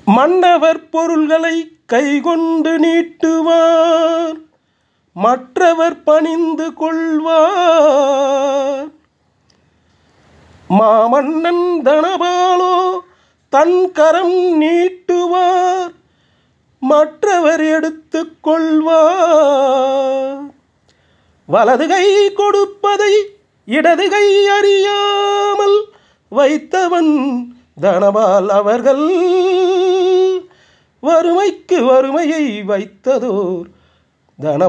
மன்னவர் பொருள்களை கைகொண்டு நீட்டுவார், மற்றவர் பணிந்து கொள்வார். மாமன்னன் தனபாலோ தன் கரம் நீட்டுவார், மற்றவர் எடுத்து கொள்வார். வலது கை கொடுப்பதை இடது கை அறியாமல் வைத்தவன் தனபால் அவர்கள், வறுமைக்கு வறுமையை வைத்ததோர் தன